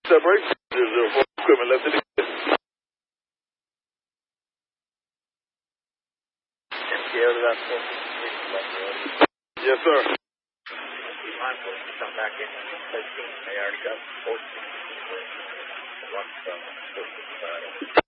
Separation is for equipment left in the Yes, sir. Be mindful if you come back in 13. They already got 14.